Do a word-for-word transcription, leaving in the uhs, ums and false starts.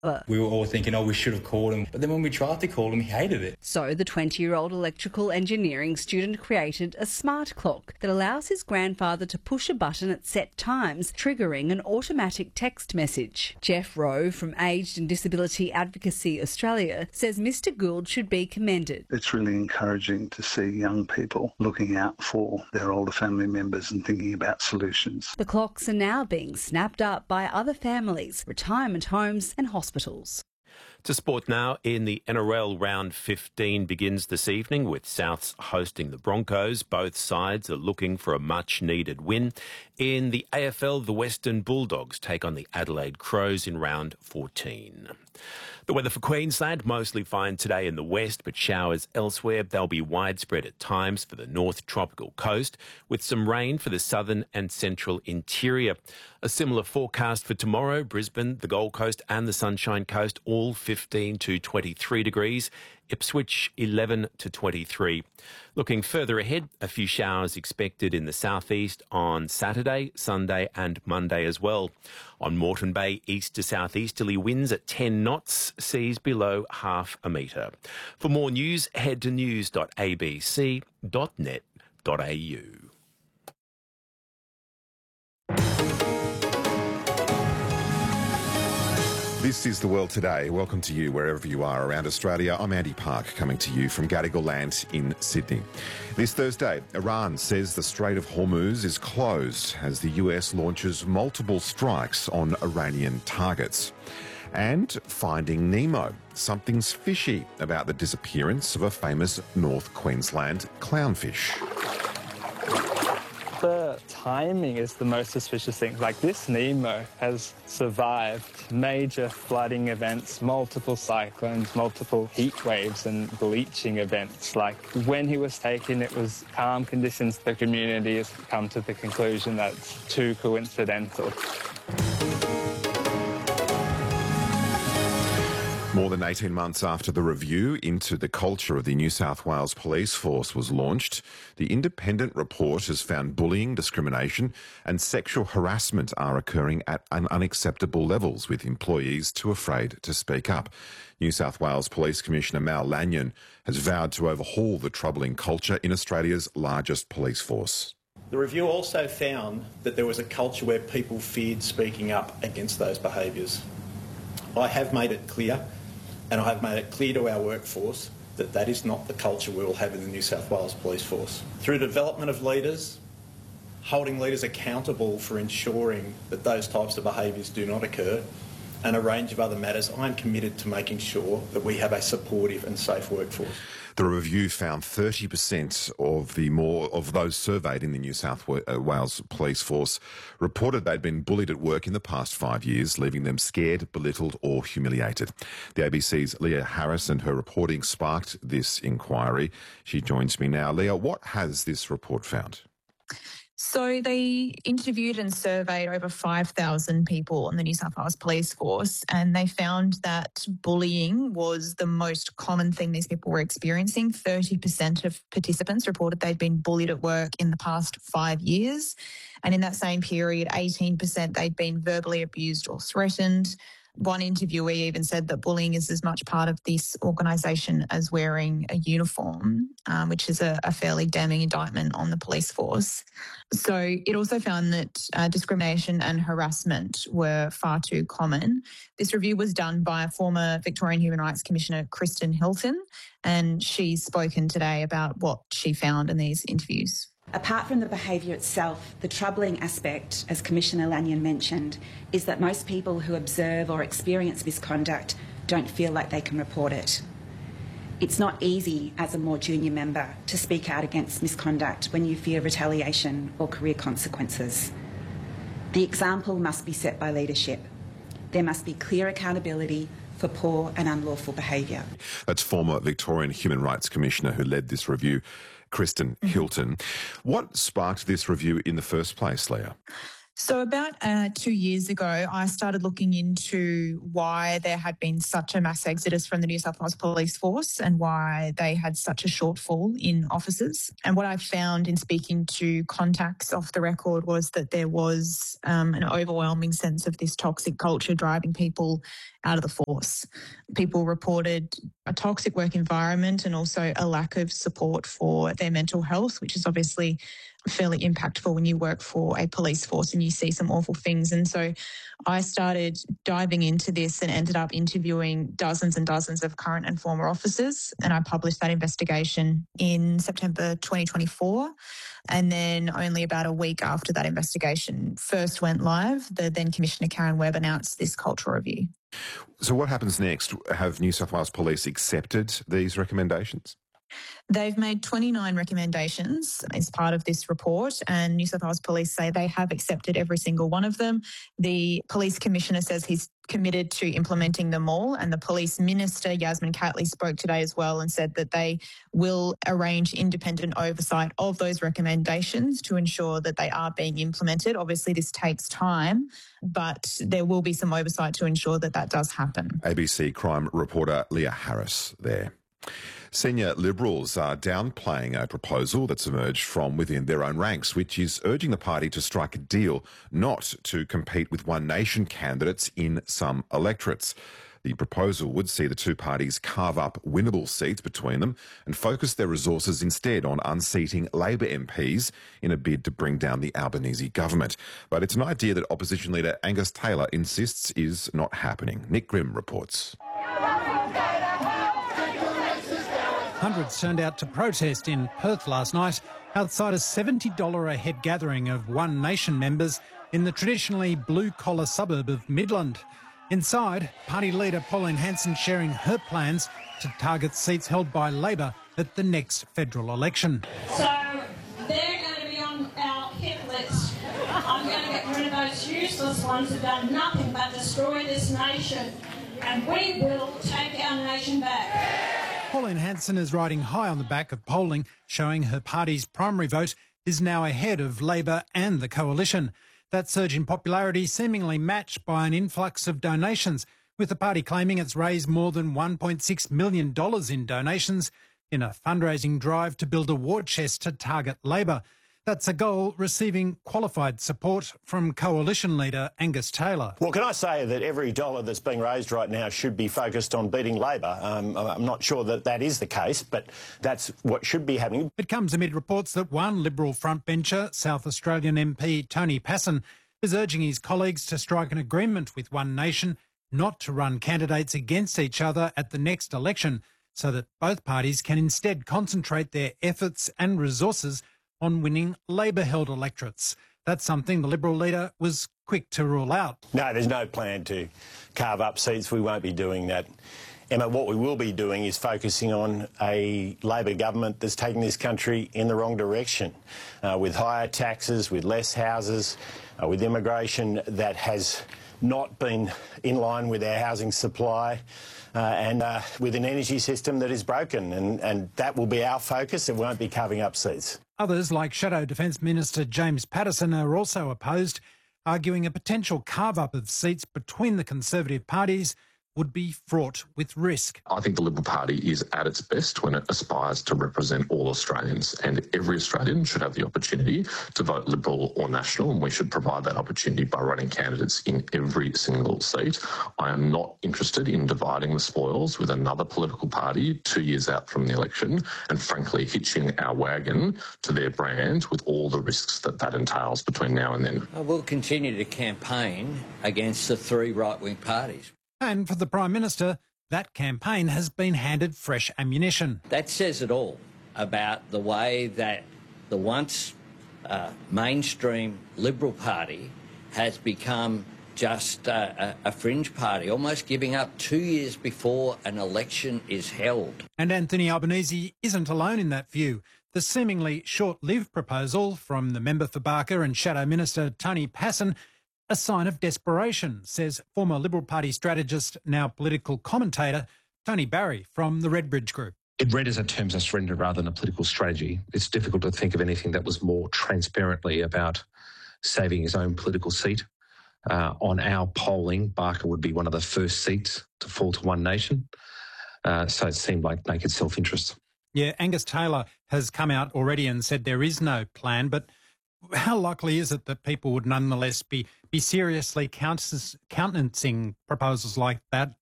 We were all thinking, oh, we should have called him. But then when we tried to call him, he hated it. So the twenty-year-old electrical engineering student created a smart clock that allows his grandfather to push a button at set times, triggering an automatic text message. Jeff Rowe from Aged and Disability Advocacy Australia says Mister Gould should be commended. It's really encouraging to see young people looking out for their older family members and thinking about solutions. The clocks are now being snapped up by other families, retirement homes and hospitals. To sport now, in the N R L round fifteen begins this evening with Souths hosting the Broncos. Both sides are looking for a much-needed win. In the A F L, the Western Bulldogs take on the Adelaide Crows in round fourteen. The weather for Queensland, mostly fine today in the west, but showers elsewhere. They'll be widespread at times for the north tropical coast, with some rain for the southern and central interior. A similar forecast for tomorrow, Brisbane, the Gold Coast and the Sunshine Coast, all fifteen to twenty-three degrees. Ipswich, eleven to twenty-three. Looking further ahead, a few showers expected in the southeast on Saturday, Sunday and Monday as well. On Moreton Bay, east to southeasterly winds at ten knots, seas below half a metre. For more news, head to news dot a b c dot net dot a u. This is The World Today. Welcome to you wherever you are around Australia. I'm Andy Park, coming to you from Gadigal Land in Sydney. This Thursday, Iran says the Strait of Hormuz is closed as the U S launches multiple strikes on Iranian targets. And Finding Nemo. Something's fishy about the disappearance of a famous North Queensland clownfish. The timing is the most suspicious thing. Like, this Nemo has survived major flooding events, multiple cyclones, multiple heat waves and bleaching events. Like, when he was taken, it was calm conditions. The community has come to the conclusion that's too coincidental. More than eighteen months after the review into the culture of the New South Wales Police Force was launched, the independent report has found bullying, discrimination and sexual harassment are occurring at un- unacceptable levels, with employees too afraid to speak up. New South Wales Police Commissioner Mal Lanyon has vowed to overhaul the troubling culture in Australia's largest police force. The review also found that there was a culture where people feared speaking up against those behaviours. I have made it clear, and I have made it clear to our workforce, that that is not the culture we will have in the New South Wales Police Force. Through development of leaders, holding leaders accountable for ensuring that those types of behaviours do not occur, and a range of other matters, I am committed to making sure that we have a supportive and safe workforce. The review found thirty percent of the more of those surveyed in the New South Wales Police Force reported they'd been bullied at work in the past five years, leaving them scared, belittled or humiliated. The A B C's Leah Harris and her reporting sparked this inquiry. She joins me now. Leah, what has this report found? So they interviewed and surveyed over five thousand people on the New South Wales Police Force, and they found that bullying was the most common thing these people were experiencing. thirty percent of participants reported they'd been bullied at work in the past five years. And in that same period, eighteen percent they'd been verbally abused or threatened. One interviewee even said that bullying is as much part of this organisation as wearing a uniform, um, which is a, a fairly damning indictment on the police force. So it also found that uh, discrimination and harassment were far too common. This review was done by a former Victorian Human Rights Commissioner, Kristen Hilton, and she's spoken today about what she found in these interviews. Apart from the behaviour itself, the troubling aspect, as Commissioner Lanyon mentioned, is that most people who observe or experience misconduct don't feel like they can report it. It's not easy as a more junior member to speak out against misconduct when you fear retaliation or career consequences. The example must be set by leadership. There must be clear accountability for poor and unlawful behaviour. That's former Victorian Human Rights Commissioner who led this review, Kristen Hilton. What sparked this review in the first place, Leah? So about uh, two years ago, I started looking into why there had been such a mass exodus from the New South Wales Police Force and why they had such a shortfall in officers. And what I found in speaking to contacts off the record was that there was um, an overwhelming sense of this toxic culture driving people out of the force. People reported a toxic work environment and also a lack of support for their mental health, which is obviously fairly impactful when you work for a police force and you see some awful things. And so I started diving into this and ended up interviewing dozens and dozens of current and former officers. And I published that investigation in September twenty twenty-four. And then only about a week after that investigation first went live, the then Commissioner Karen Webb announced this cultural review. So what happens next? Have New South Wales Police accepted these recommendations? They've made twenty-nine recommendations as part of this report, and New South Wales Police say they have accepted every single one of them. The Police Commissioner says he's committed to implementing them all, and the Police Minister, Yasmin Catley, spoke today as well and said that they will arrange independent oversight of those recommendations to ensure that they are being implemented. Obviously, this takes time, but there will be some oversight to ensure that that does happen. A B C crime reporter Leah Harris there. Senior Liberals are downplaying a proposal that's emerged from within their own ranks, which is urging the party to strike a deal not to compete with One Nation candidates in some electorates. The proposal would see the two parties carve up winnable seats between them and focus their resources instead on unseating Labor M Ps in a bid to bring down the Albanese government. But it's an idea that Opposition leader Angus Taylor insists is not happening. Nick Grimm reports. Hundreds turned out to protest in Perth last night outside a seventy dollars a head gathering of One Nation members in the traditionally blue-collar suburb of Midland. Inside, party leader Pauline Hanson sharing her plans to target seats held by Labor at the next federal election. So they're going to be on our hit list. I'm going to get rid of those useless ones who've done nothing but destroy this nation, and we will take our nation back. Pauline Hanson is riding high on the back of polling, showing her party's primary vote is now ahead of Labor and the Coalition. That surge in popularity seemingly matched by an influx of donations, with the party claiming it's raised more than one point six million dollars in donations in a fundraising drive to build a war chest to target Labor. That's a goal receiving qualified support from Coalition leader Angus Taylor. Well, can I say that every dollar that's being raised right now should be focused on beating Labor? Um, I'm not sure that that is the case, but that's what should be happening. It comes amid reports that one Liberal frontbencher, South Australian M P Tony Passon, is urging his colleagues to strike an agreement with One Nation not to run candidates against each other at the next election, so that both parties can instead concentrate their efforts and resources on winning Labor-held electorates. That's something the Liberal leader was quick to rule out. No, there's no plan to carve up seats. We won't be doing that. Emma, what we will be doing is focusing on a Labor government that's taking this country in the wrong direction, uh, with higher taxes, with less houses, uh, with immigration that has not been in line with our housing supply, uh, and uh, with an energy system that is broken. And, and that will be our focus. It won't be carving up seats. Others, like Shadow Defence Minister James Patterson, are also opposed, arguing a potential carve-up of seats between the Conservative parties would be fraught with risk. I think the Liberal Party is at its best when it aspires to represent all Australians, and every Australian should have the opportunity to vote Liberal or National, and we should provide that opportunity by running candidates in every single seat. I am not interested in dividing the spoils with another political party two years out from the election and, frankly, hitching our wagon to their brand with all the risks that that entails between now and then. I will continue to campaign against the three right-wing parties. And for the Prime Minister, that campaign has been handed fresh ammunition. That says it all about the way that the once uh, mainstream Liberal Party has become just uh, a, a fringe party, almost giving up two years before an election is held. And Anthony Albanese isn't alone in that view. The seemingly short-lived proposal from the member for Barker and Shadow Minister Tony Passon, a sign of desperation, says former Liberal Party strategist, now political commentator, Tony Barry from the Redbridge Group. It read as a terms of surrender rather than a political strategy. It's difficult to think of anything that was more transparently about saving his own political seat. Uh, on our polling, Barker would be one of the first seats to fall to One Nation. Uh, so it seemed like naked self-interest. Yeah, Angus Taylor has come out already and said there is no plan, but how likely is it that people would nonetheless be, be seriously countenancing proposals like that